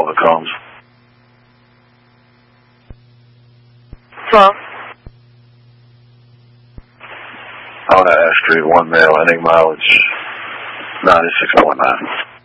when it comes. Hello? On Ash Street, 1 male, ending mileage 96.9.